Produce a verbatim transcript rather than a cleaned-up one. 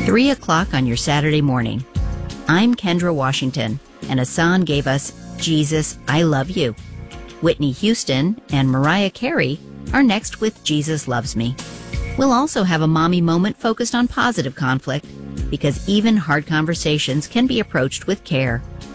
three o'clock on your Saturday morning. I'm Kendra Washington, and Asan gave us Jesus, I Love You. Whitney Houston and Mariah Carey are next with Jesus Loves Me. We'll also have a mommy moment focused on positive conflict, because even hard conversations can be approached with care.